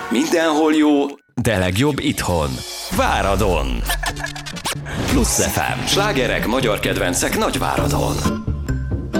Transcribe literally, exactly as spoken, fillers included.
Mindenhol jó, de legjobb itthon. Váradon! Plusz ef em. Slágerek, magyar kedvencek Nagyváradon.